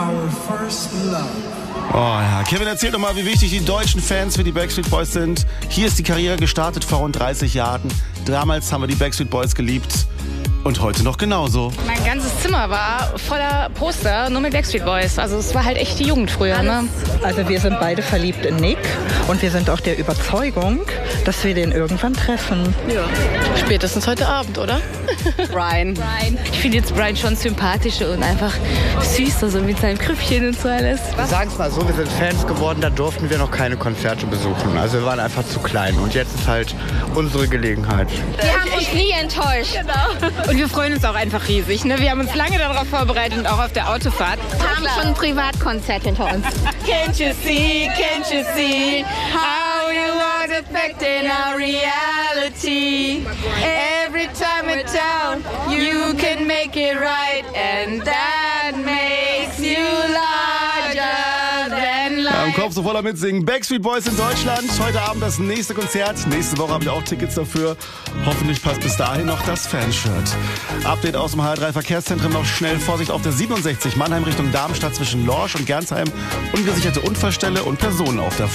our first love. Oh ja, Kevin, erzähl doch mal, wie wichtig die deutschen Fans für die Backstreet Boys sind. Hier ist die Karriere gestartet vor rund 30 Jahren. Damals haben wir die Backstreet Boys geliebt. Und heute noch genauso. Mein ganzes Zimmer war voller Poster, nur mit Backstreet Boys. Also es war halt echt die Jugend früher. Ne? Also wir sind beide verliebt in Nick und wir sind auch der Überzeugung, dass wir den irgendwann treffen. Ja. Spätestens heute Abend, oder? Brian. Ich finde jetzt Brian schon sympathischer und einfach süßer, so mit seinem Krüppchen und so alles. Wir sagen es mal so, wir sind Fans geworden, da durften wir noch keine Konzerte besuchen. Also wir waren einfach zu klein und jetzt ist halt unsere Gelegenheit. Wir haben uns nie enttäuscht. Und wir freuen uns auch einfach riesig. Ne? Wir haben uns lange darauf vorbereitet und auch auf der Autofahrt. Wir haben schon ein Privatkonzert hinter uns. Can't you see how you are affecting our reality? Every time we're down, you can make it right, and that makes you larger than life. Am Kopf so voller mitsingen. Backstreet Boys in Deutschland. Heute Abend das nächste Konzert. Nächste Woche habe ich auch Tickets dafür. Hoffentlich passt bis dahin noch das Fanshirt. Update aus dem HR3 Verkehrszentrum. Noch schnell Vorsicht auf der 67 Mannheim Richtung Darmstadt zwischen Lorsch und Gernsheim. Ungesicherte Unfallstelle und Personen auf der